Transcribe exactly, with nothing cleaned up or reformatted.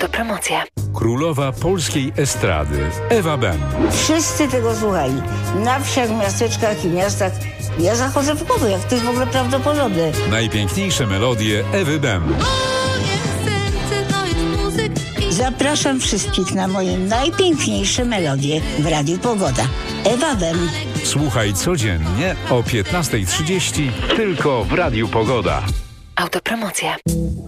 Autopromocja. Królowa polskiej estrady Ewa Bem. Wszyscy tego słuchali. Na wsiach, miasteczkach i miastach. Ja zachodzę w głowę, jak to jest w ogóle prawdopodobne. Najpiękniejsze melodie Ewy Bem. Zapraszam wszystkich na moje najpiękniejsze melodie w Radiu Pogoda. Ewa Bem. Słuchaj codziennie o piętnasta trzydzieści tylko w Radiu Pogoda. Autopromocja.